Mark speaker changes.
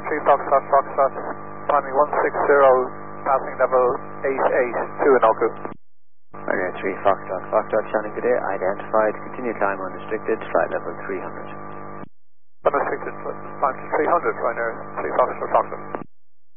Speaker 1: 3 Foxtrot, Foxtrot, timing 160, passing level 882 in Oku.
Speaker 2: Ryanair 3 Foxtrot, Foxtrot Channing today, identified, continue climb unrestricted, flight level 300.
Speaker 1: Unrestricted, climb to 300, Ryanair 3 Foxtrot, Foxtrot.